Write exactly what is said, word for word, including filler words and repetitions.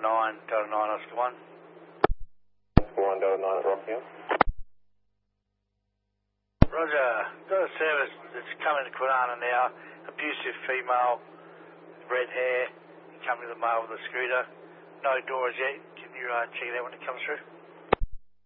nine, Delta nine, Oscar one. Oscar one, Delta nine at Rockingham. Roger, got a service that's coming to Kwinana now. Abusive female, red hair, coming to the male with a scooter. No doors yet. Can you uh, check it out when it comes through?